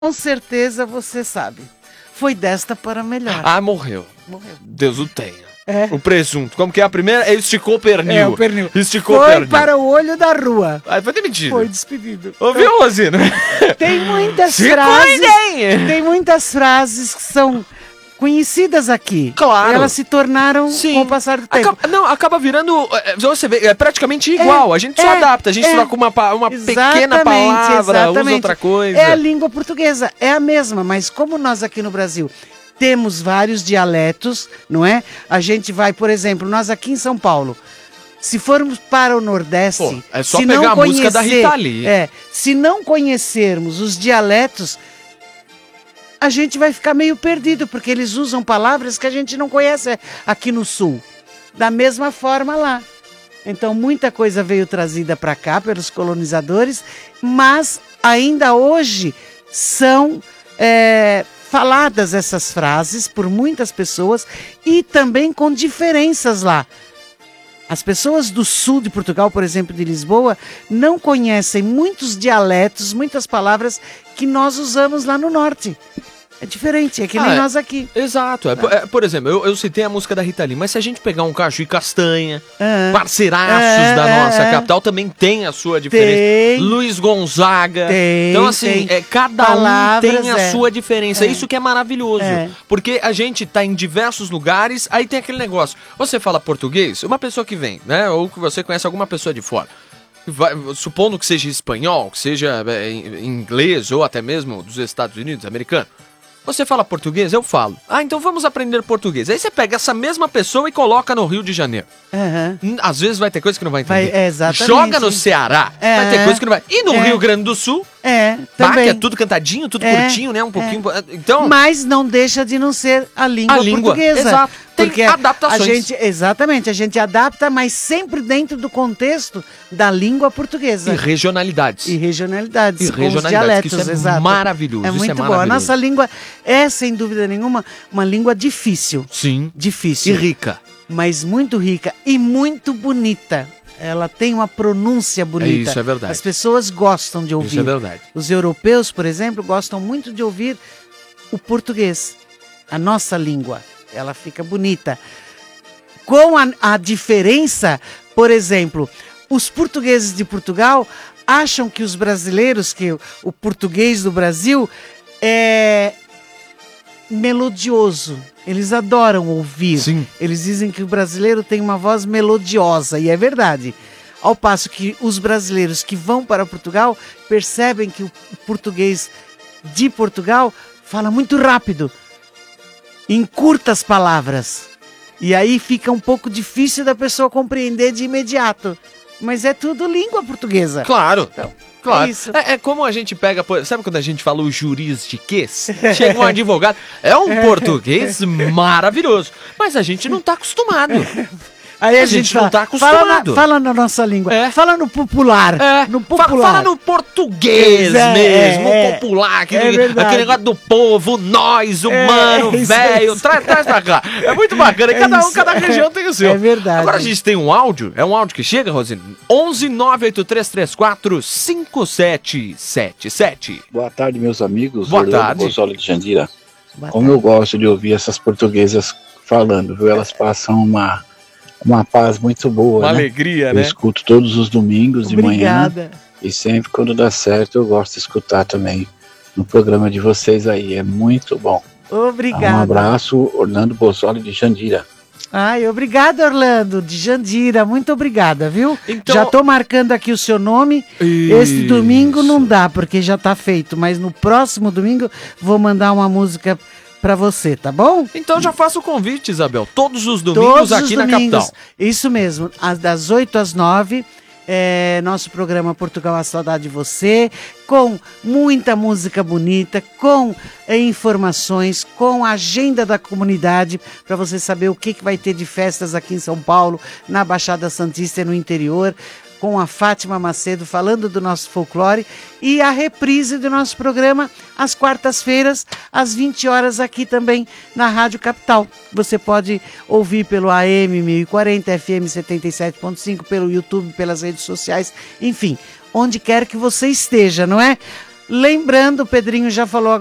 Com certeza você sabe. Foi desta para melhor. Ah, morreu. Morreu. Deus o tenha. É. O presunto. Como que é a primeira? Ele esticou o pernil. É, o pernil. Esticou o Foi pernil. para o olho da rua. Aí foi demitido. Foi despedido. Ouviu, Rosina? Tem muitas Se frases. cuidem! Tem muitas frases que são conhecidas aqui. Claro. Elas se tornaram Sim. com o passar do tempo. Acaba virando. Você vê, é praticamente igual. A gente só adapta. A gente troca uma pequena palavra, usa outra coisa. É a língua portuguesa, é a mesma, mas como nós aqui no Brasil temos vários dialetos, não é? A gente vai, por exemplo, nós aqui em São Paulo, se formos para o Nordeste... Pô, é só se pegar não a música da Rita Lee. Se não conhecermos os dialetos, a gente vai ficar meio perdido, porque eles usam palavras que a gente não conhece aqui no Sul. Da mesma forma lá. Então, muita coisa veio trazida para cá pelos colonizadores, mas ainda hoje são faladas essas frases por muitas pessoas e também com diferenças lá. As pessoas do sul de Portugal, por exemplo, de Lisboa, não conhecem muitos dialetos, muitas palavras que nós usamos lá no norte. É diferente, é que nem nós aqui. Exato. Por exemplo, eu citei a música da Rita Lee, mas se a gente pegar um Caju e Castanha, parceiraços da nossa capital, também tem a sua diferença. Luiz Gonzaga. Então, assim, cada palavras, um tem a sua diferença. Isso que é maravilhoso. Porque a gente tá em diversos lugares, aí tem aquele negócio. Você fala português, uma pessoa que vem, né? Ou que você conhece alguma pessoa de fora. Supondo que seja espanhol, que seja inglês ou até mesmo dos Estados Unidos, americano. Você fala português? Eu falo. Ah, então vamos aprender português. Aí você pega essa mesma pessoa e coloca no Rio de Janeiro. Às vezes vai ter coisa que não vai entender. Exatamente. Joga no Ceará, vai ter coisa que não vai... E no Rio Grande do Sul... também. Que é tudo cantadinho, tudo curtinho, né? Um pouquinho... Então... Mas não deixa de não ser a língua portuguesa. Exato. Porque tem adaptações. A gente adapta, mas sempre dentro do contexto da língua portuguesa. E regionalidades. Com os dialetos, que isso é maravilhoso. É muito bom. A nossa língua é, sem dúvida nenhuma, uma língua difícil. Sim. Difícil. E rica. Mas muito rica e muito bonita. Ela tem uma pronúncia bonita. Isso é verdade. As pessoas gostam de ouvir. Isso é verdade. Os europeus, por exemplo, gostam muito de ouvir o português. A nossa língua. Ela fica bonita. Com a diferença, por exemplo, os portugueses de Portugal acham que os brasileiros, que o português do Brasil é melodioso. Eles adoram ouvir. Sim. Eles dizem que o brasileiro tem uma voz melodiosa, e é verdade. Ao passo que os brasileiros que vão para Portugal percebem que o português de Portugal fala muito rápido, encurta as palavras. E aí fica um pouco difícil da pessoa compreender de imediato. Mas é tudo língua portuguesa. Claro. Então, claro. é isso. É como a gente pega... Sabe quando a gente fala o juridiquês? Chega um advogado. É um português maravilhoso. Mas a gente não tá acostumado. Aí a gente não tá acostumado. Fala na nossa língua. Fala no popular. No popular. Fala no português mesmo. Popular. Aquele negócio do povo, nós, humano, velho. Traz pra cá. É muito bacana. E cada região tem o seu. É verdade. Agora a gente tem um áudio. É um áudio que chega, Rosine? 11-98334-5777. Boa tarde, meus amigos. Boa tarde. Bozzoli de Jandira. Como eu gosto de ouvir essas portuguesas falando, viu? Elas passam uma paz muito boa, uma né? alegria, né? Eu escuto todos os domingos de Obrigada. manhã. E sempre quando dá certo eu gosto de escutar também no programa de vocês aí. É muito bom. Obrigada. Um abraço, Orlando Bozzoli de Jandira. Ai, obrigada, Orlando, de Jandira. Muito obrigada, viu? Então... Já tô marcando aqui o seu nome. Esse domingo não dá, porque já tá feito. Mas no próximo domingo vou mandar uma música pra você, tá bom? Então já faço o convite, Isabel. Todos os domingos aqui na capital. Isso mesmo, das 8 às 9, nosso programa Portugal a Saudade de Você, com muita música bonita, com informações, com a agenda da comunidade, para você saber o que vai ter de festas aqui em São Paulo, na Baixada Santista e no interior, com a Fátima Macedo falando do nosso folclore e a reprise do nosso programa às quartas-feiras, às 20 horas aqui também na Rádio Capital. Você pode ouvir pelo AM 1040, FM 77.5, pelo YouTube, pelas redes sociais, enfim, onde quer que você esteja, não é? Lembrando, o Pedrinho já falou